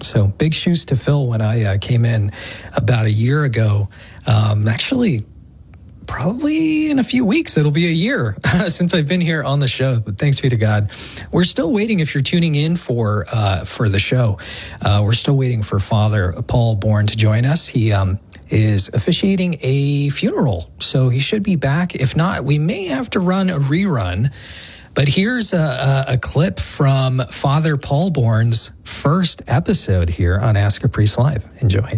So big shoes to fill when I came in about a year ago. Actually, probably in a few weeks, it'll be a year since I've been here on the show, but thanks be to God. We're still waiting, if you're tuning in for the show, we're still waiting for Father Paul Bourne to join us. He is officiating a funeral, so he should be back. If not, we may have to run a rerun. But here's a clip from Father Paul Bourne's first episode here on Ask a Priest Live. Enjoy.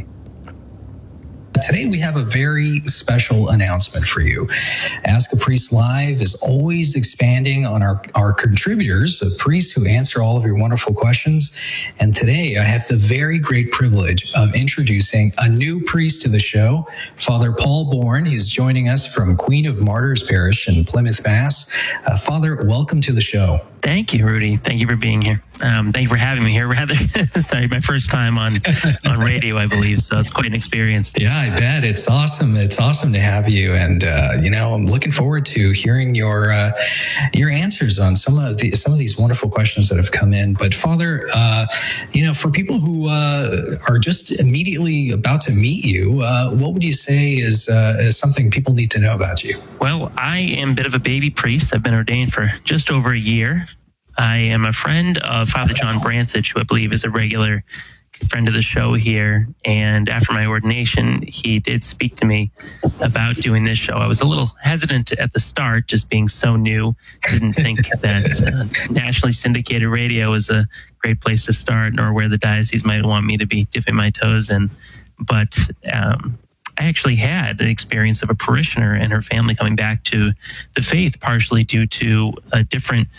Today we have a very special announcement for you. Ask a Priest Live is always expanding on our contributors, the priests who answer all of your wonderful questions. And today I have the very great privilege of introducing a new priest to the show, Father Paul Bourne. He's joining us from Queen of Martyrs Parish in Plymouth, Mass. Father, welcome to the show. Thank you, Rudy. Thank you for being here. Thank you for having me here. Rather, sorry, my first time on radio, I believe. So it's quite an experience. Yeah, I bet. It's awesome. It's awesome to have you. And, I'm looking forward to hearing your answers on some of these wonderful questions that have come in. But Father, for people who are just immediately about to meet you, what would you say is something people need to know about you? Well, I am a bit of a baby priest. I've been ordained for just over a year. I am a friend of Father John Brancich, who I believe is a regular friend of the show here. And after my ordination, he did speak to me about doing this show. I was a little hesitant at the start, just being so new. I didn't think that nationally syndicated radio was a great place to start, nor where the diocese might want me to be dipping my toes in. But I actually had an experience of a parishioner and her family coming back to the faith, partially due to a different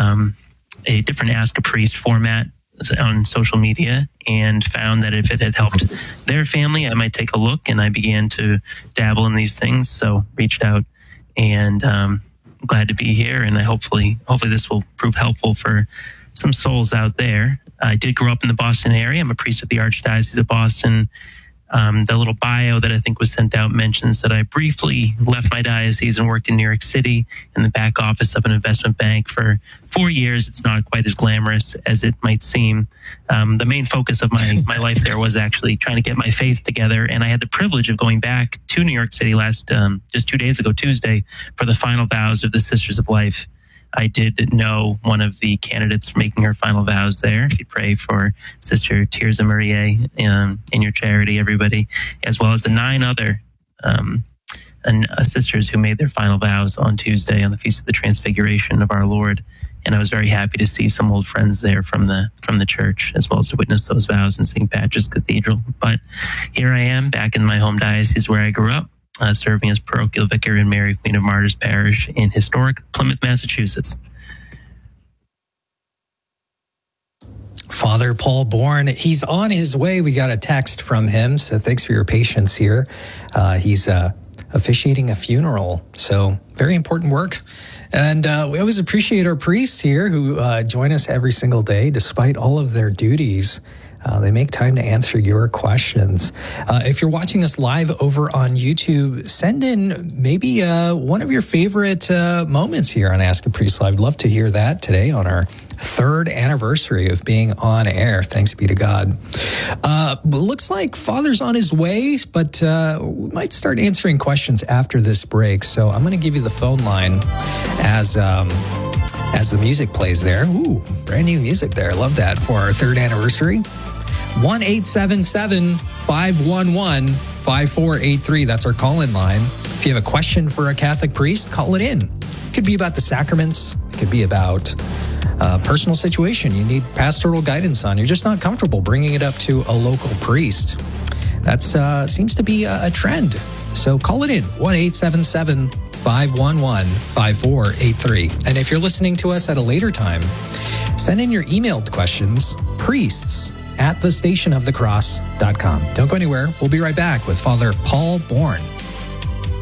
Ask a Priest format on social media, and found that if it had helped their family, I might take a look. And I began to dabble in these things. So reached out, and glad to be here. And hopefully this will prove helpful for some souls out there. I did grow up in the Boston area. I'm a priest of the Archdiocese of Boston. The little bio that I think was sent out mentions that I briefly left my diocese and worked in New York City in the back office of an investment bank for 4 years. It's not quite as glamorous as it might seem. The main focus of my life there was actually trying to get my faith together. And I had the privilege of going back to New York City just 2 days ago, Tuesday, for the final vows of the Sisters of Life. I did know one of the candidates for making her final vows there. If you pray for Sister Tirza Marie in your charity, everybody, as well as the 9 other sisters who made their final vows on Tuesday on the Feast of the Transfiguration of our Lord. And I was very happy to see some old friends there from the church, as well as to witness those vows in St. Patrick's Cathedral. But here I am back in my home diocese where I grew up. Serving as parochial vicar in Mary, Queen of Martyrs Parish in historic Plymouth, Massachusetts. Father Paul Bourne, he's on his way. We got a text from him, so thanks for your patience here. He's officiating a funeral, so very important work. And we always appreciate our priests here who join us every single day, despite all of their duties. They make time to answer your questions. If you're watching us live over on YouTube, send in maybe one of your favorite moments here on Ask a Priest Live. I'd love to hear that today on our 3rd anniversary of being on air. Thanks be to God. Looks like Father's on his way, but we might start answering questions after this break. So I'm going to give you the phone line as the music plays there. Ooh, brand new music there. Love that for our 3rd anniversary. 1-877-511-5483. That's our call-in line. If you have a question for a Catholic priest, call it in. It could be about the sacraments. It could be about a personal situation you need pastoral guidance on. You're just not comfortable bringing it up to a local priest. That seems to be a trend. So call it in, 1-877-511-5483. And if you're listening to us at a later time, send in your emailed questions, priests@thestationofthecross.com. Don't go anywhere. We'll be right back with Father Paul Bourne.